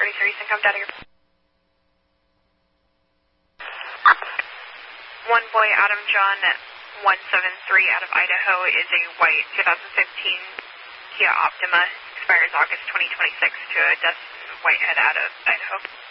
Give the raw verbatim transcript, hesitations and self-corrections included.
thirty-three, Syncom data. One boy, Adam John, one seven three out of Idaho is a white twenty fifteen Kia Optima, expires August twenty twenty-six to a Dustin Whitehead out of Idaho.